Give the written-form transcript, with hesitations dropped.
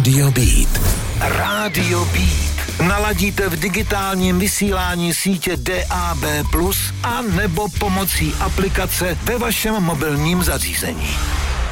Radio Beat. Radio Beat. Naladíte v digitálním vysílání sítě DAB+, a nebo pomocí aplikace ve vašem mobilním zařízení.